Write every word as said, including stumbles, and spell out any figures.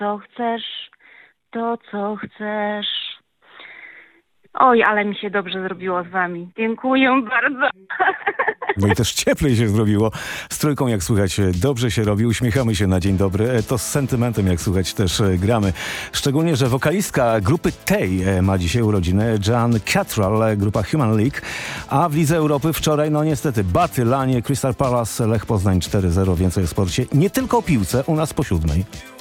co chcesz, to co chcesz. Oj, ale mi się dobrze zrobiło z wami. Dziękuję bardzo. No i też cieplej się zrobiło. Z trójką, jak słychać, dobrze się robi. Uśmiechamy się na dzień dobry. To z sentymentem, jak słychać, też gramy. Szczególnie, że wokalistka grupy tej ma dzisiaj urodziny. Jan Cattrall, grupa Human League. A w Lidze Europy wczoraj, no niestety, Baty, Lanie, Crystal Palace, Lech Poznań cztery zero. Więcej o sporcie. Nie tylko o piłce, u nas po siódmej.